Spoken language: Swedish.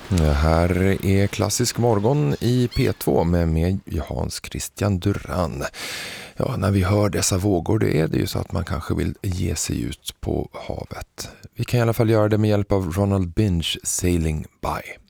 Det här är Klassisk morgon i P2 med mig Hans Christian Duran. Ja, när vi hör dessa vågor, det är det ju så att man kanske vill ge sig ut på havet. Vi kan i alla fall göra det med hjälp av Ronald Binge, Sailing By.